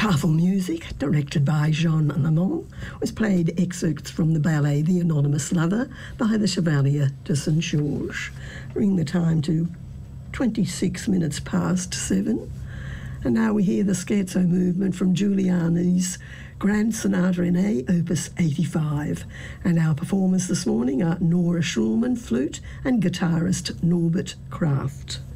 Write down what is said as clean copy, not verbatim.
Tafel music, directed by Jean Lamont, was played excerpts from the ballet The Anonymous Lover by the Chevalier de Saint-Georges, bringing the time to 26 minutes past 7. And now we hear the scherzo movement from Giuliani's Grand Sonata in A, Opus 85. And our performers this morning are Nora Schulman, flute, and guitarist Norbert Kraft.